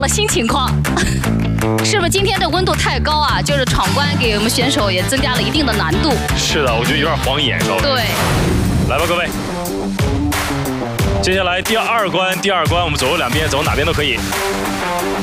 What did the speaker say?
新情况，是不是今天的温度太高啊？就是闯关给我们选手也增加了一定的难度。 是的，我觉得有点晃眼，稍微。 对， 来吧，各位，接下来第二关，我们左右两边走哪边都可以。